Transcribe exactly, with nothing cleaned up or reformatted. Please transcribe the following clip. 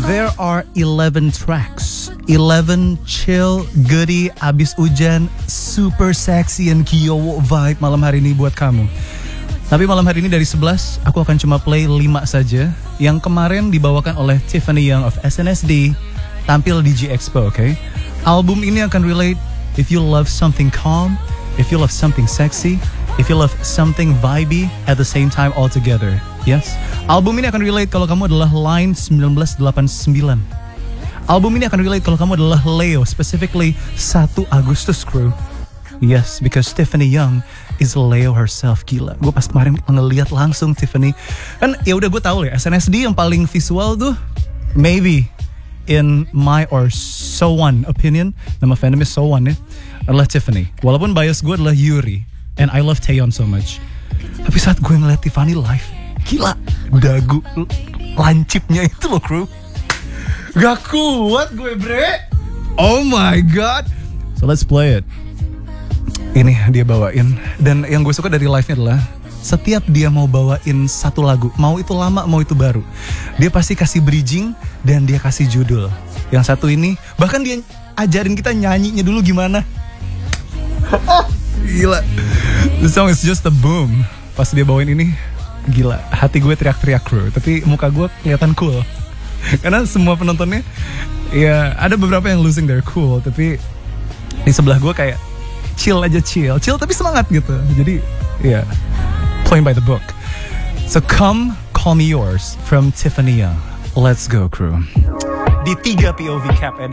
There are eleven tracks, eleven chill, goody, abis hujan, super sexy and kiowo vibe malam hari ini buat kamu. Tapi malam hari ini dari sebelas, aku akan cuma play lima saja. Yang kemarin dibawakan oleh Tiffany Young of S N S D, tampil di G Expo, oke? Okay? Album ini akan relate if you love something calm, if you love something sexy, if you love something vibey at the same time all together. Yes. Album ini akan relate kalau kamu adalah Line seribu sembilan ratus delapan puluh sembilan. Album ini akan relate kalau kamu adalah Leo, specifically satu Agustus crew. Yes, because Tiffany Young is Leo herself. Gila, gue pas kemarin ngeliat langsung Tiffany. Kan ya udah gue tahu ya, S N S D yang paling visual tuh maybe in my or so one opinion, nama fandom is so one ya, adalah Tiffany. Walaupun bias gue adalah Yuri, and I love Taeyeon so much. Tapi saat gue ngeliat Tiffany live, gila, dagu lancipnya itu loh crew. Gak kuat gue bre. Oh my god. So let's play it. Ini dia bawain. Dan yang gue suka dari live-nya adalah setiap dia mau bawain satu lagu, mau itu lama mau itu baru, dia pasti kasih bridging dan dia kasih judul. Yang satu ini bahkan dia ajarin kita nyanyinya dulu gimana. Oh, gila. The song is just a boom. Pas dia bawain ini, gila, hati gue teriak-teriak bro. Tapi muka gue kelihatan cool. Karena semua penontonnya, ya ada beberapa yang losing their cool, tapi di sebelah gue kayak chill aja, chill, chill tapi semangat gitu. Jadi, ya, yeah, playing by the book. So come, call me yours from Tiffany Young. Let's go crew. Di tiga P O V cap